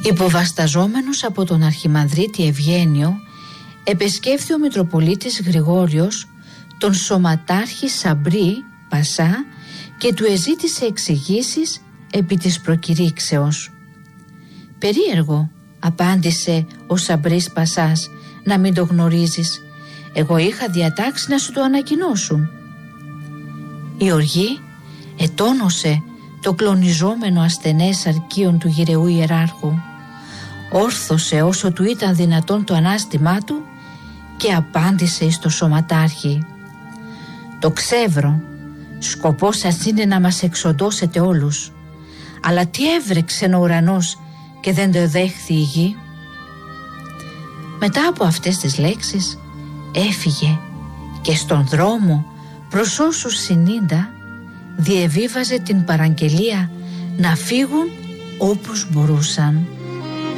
Υποβασταζόμενος από τον Αρχιμανδρίτη Ευγένιο, επεσκέφθη ο Μητροπολίτης Γρηγόριος τον σωματάρχη Σαμπρί Πασά και του εζήτησε εξηγήσεις επί της προκηρύξεως. «Περίεργο», απάντησε ο Σαμπρής Πασάς, «να μην το γνωρίζεις. Εγώ είχα διατάξει να σου το ανακοινώσουν». Η οργή ετώνωσε το κλονιζόμενο ασθενές αρκείον του γυρεού ιεράρχου, όρθωσε όσο του ήταν δυνατόν το ανάστημά του και απάντησε εις το σωματάρχη: «Το ξεύρω, σκοπός σας είναι να μας εξοντώσετε όλους, αλλά τι έβρεξε ο ουρανός και δεν το δέχθη η γη?» Μετά από αυτές τις λέξεις έφυγε και στον δρόμο προς όσους συνήντα διεβίβαζε την παραγγελία να φύγουν όπως μπορούσαν.